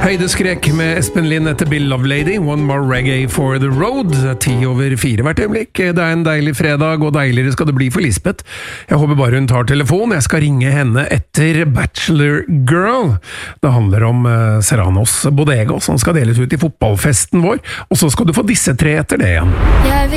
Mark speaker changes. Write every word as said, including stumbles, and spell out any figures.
Speaker 1: Høydeskrek med Espen Lind etter Bill Lovelady, One More Reggae for the Road, ti over fire hvert øyeblikk. Det er en deilig fredag, og deiligere skal det bli for Lisbeth. Jeg håper bare hun tar telefon, jeg skal ringe henne etter Bachelor Girl. Det handler om Serranos Bodega, som skal deles ut i fotballfesten vår, og så skal du få disse tre etter det igjen.
Speaker 2: Jeg